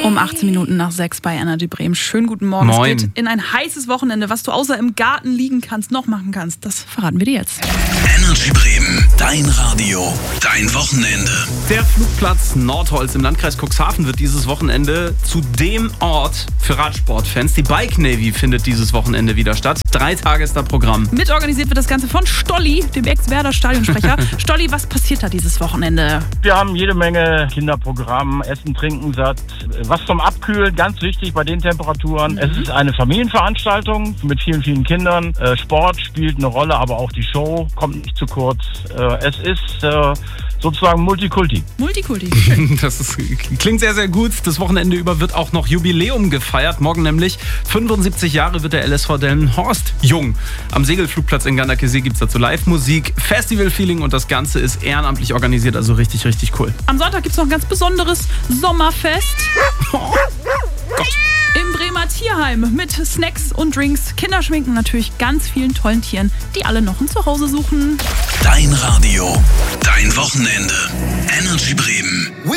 Um 18 Minuten nach 6 bei Energy Bremen. Schönen guten Morgen. Moin. Es geht in ein heißes Wochenende. Was du außer im Garten liegen kannst, noch machen kannst, das verraten wir dir jetzt. Energy Bremen, dein Radio, dein Wochenende. Der Flugplatz Nordholz im Landkreis Cuxhaven wird dieses Wochenende zu dem Ort für Radsportfans. Die Bike Navy findet dieses Wochenende wieder statt. 3 Tage ist da Programm. Mitorganisiert wird das Ganze von Stolli, dem Ex-Werder-Stadionsprecher. Stolli, was passiert da dieses Wochenende? Wir haben jede Menge Kinderprogramm, Essen, Trinken, satt, was zum Abkühlen, ganz wichtig bei den Temperaturen. Es ist eine Familienveranstaltung mit vielen, vielen Kindern. Sport spielt eine Rolle, aber auch die Show kommt nicht zu kurz. Es ist sozusagen Multikulti. Multikulti. Klingt sehr, sehr gut. Das Wochenende über wird auch noch Jubiläum gefeiert. Morgen nämlich 75 Jahre wird der LSV Delmenhorst jung. Am Segelflugplatz in Ganderkesee gibt es dazu Live-Musik, Festival-Feeling und das Ganze ist ehrenamtlich organisiert, also richtig, richtig cool. Am Sonntag gibt es noch ein ganz besonderes Sommerfest. Oh Gott. Im Bremer Tierheim mit Snacks und Drinks, Kinderschminken und natürlich ganz vielen tollen Tieren, die alle noch ein Zuhause suchen. Dein Radio, dein Wochenende. Energy Bremen.